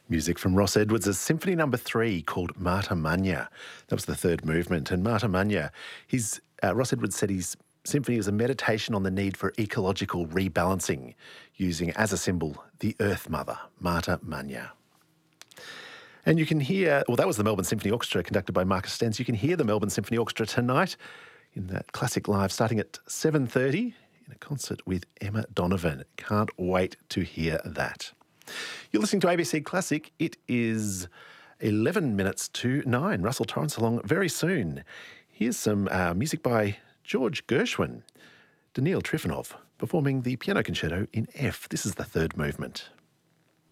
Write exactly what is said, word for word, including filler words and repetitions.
Music from Ross Edwards' Symphony Number Three, called Marta Magna. That was the third movement. And Marta Magna, he's, uh, Ross Edwards said his symphony is a meditation on the need for ecological rebalancing, using as a symbol the Earth Mother, Marta Magna. And you can hear, well, that was the Melbourne Symphony Orchestra conducted by Marcus Stenz. You can hear the Melbourne Symphony Orchestra tonight in that classic live starting at seven thirty in a concert with Emma Donovan. Can't wait to hear that. You're listening to A B C Classic. It is eleven minutes to nine. Russell Torrance along very soon. Here's some uh, music by George Gershwin. Daniil Trifonov performing the piano concerto in F. This is the third movement.